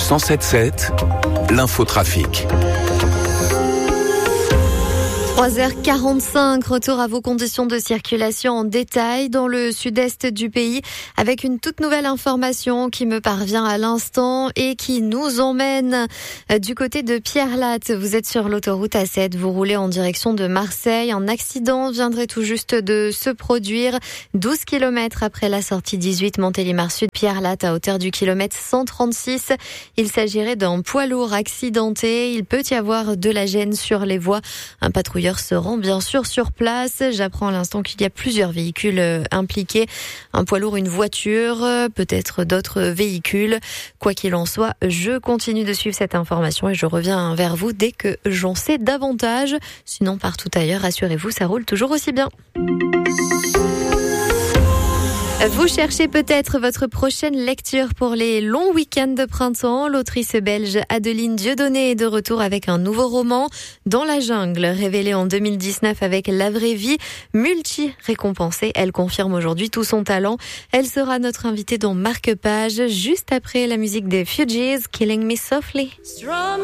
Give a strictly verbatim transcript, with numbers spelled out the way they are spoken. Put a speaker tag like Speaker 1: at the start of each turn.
Speaker 1: cent sept sept, l'infotrafic.
Speaker 2: trois heures quarante-cinq, retour à vos conditions de circulation en détail dans le sud-est du pays avec une toute nouvelle information qui me parvient à l'instant et qui nous emmène du côté de Pierrelatte. Vous êtes sur l'autoroute A sept, vous roulez en direction de Marseille. Un accident viendrait tout juste de se produire douze kilomètres après la sortie dix-huit Montélimar Sud Pierrelatte à hauteur du kilomètre cent trente-six. Il s'agirait d'un poids lourd accidenté. Il peut y avoir de la gêne sur les voies. Un patrouilleur se rend bien sûr sur place. J'apprends à l'instant qu'il y a plusieurs véhicules impliqués. Un poids lourd, une voiture, peut-être d'autres véhicules. Quoi qu'il en soit, je continue de suivre cette information et je reviens vers vous dès que j'en sais davantage. Sinon, partout ailleurs, rassurez-vous, ça roule toujours aussi bien. Vous cherchez peut-être votre prochaine lecture pour les longs week-ends de printemps. L'autrice belge Adeline Dieudonné est de retour avec un nouveau roman, Dans la jungle, révélé en deux mille dix-neuf avec La vraie vie. Multi-récompensée, elle confirme aujourd'hui tout son talent. Elle sera notre invitée dans Marque-Page, juste après la musique des Fugees, Killing Me Softly.